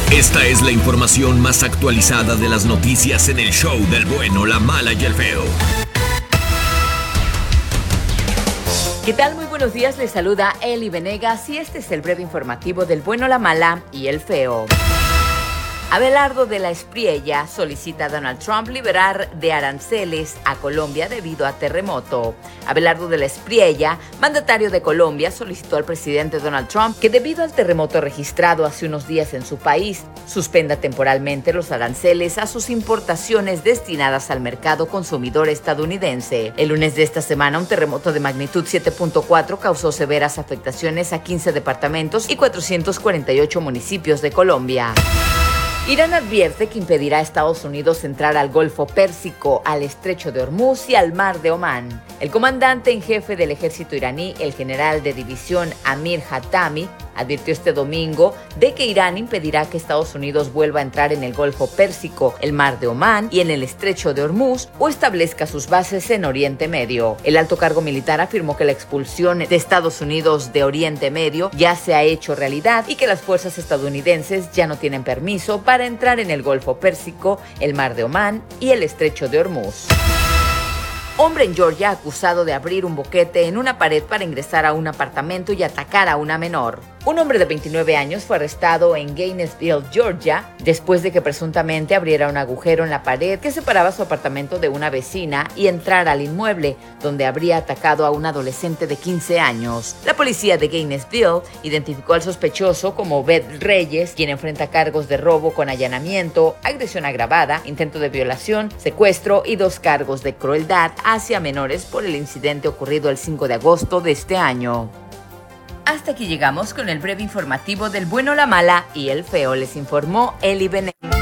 Esta es la información más actualizada de las noticias en el show del bueno, la mala y el feo. ¿Qué tal? Muy buenos días, les saluda Eli Venegas y este es el breve informativo del bueno, la mala y el feo. Abelardo de la Espriella solicita a Donald Trump liberar de aranceles a Colombia debido a terremoto. Abelardo de la Espriella, mandatario de Colombia, solicitó al presidente Donald Trump que debido al terremoto registrado hace unos días en su país, suspenda temporalmente los aranceles a sus importaciones destinadas al mercado consumidor estadounidense. El lunes de esta semana, un terremoto de magnitud 7.4 causó severas afectaciones a 15 departamentos y 448 municipios de Colombia. Irán advierte que impedirá a Estados Unidos entrar al Golfo Pérsico, al Estrecho de Hormuz y al Mar de Omán. El comandante en jefe del ejército iraní, el general de división Amir Hatami, advirtió este domingo de que Irán impedirá que Estados Unidos vuelva a entrar en el Golfo Pérsico, el Mar de Omán y en el Estrecho de Hormuz o establezca sus bases en Oriente Medio. El alto cargo militar afirmó que la expulsión de Estados Unidos de Oriente Medio ya se ha hecho realidad y que las fuerzas estadounidenses ya no tienen permiso para entrar en el Golfo Pérsico, el Mar de Omán y el Estrecho de Hormuz. Hombre en Georgia acusado de abrir un boquete en una pared para ingresar a un apartamento y atacar a una menor. Un hombre de 29 años fue arrestado en Gainesville, Georgia, después de que presuntamente abriera un agujero en la pared que separaba su apartamento de una vecina y entrara al inmueble, donde habría atacado a un adolescente de 15 años. La policía de Gainesville identificó al sospechoso como Beth Reyes, quien enfrenta cargos de robo con allanamiento, agresión agravada, intento de violación, secuestro y 2 cargos de crueldad hacia menores por el incidente ocurrido el 5 de agosto de este año. Hasta aquí llegamos con el breve informativo del bueno, la mala y el feo. Les informó Eli Venegas.